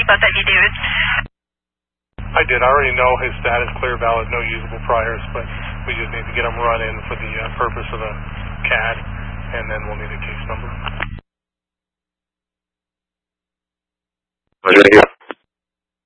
about that, David? I did. I already know his status, clear, valid, no usable priors, but we just need to get him run in for the purpose of the CAD, and then we'll need a case number. Roger,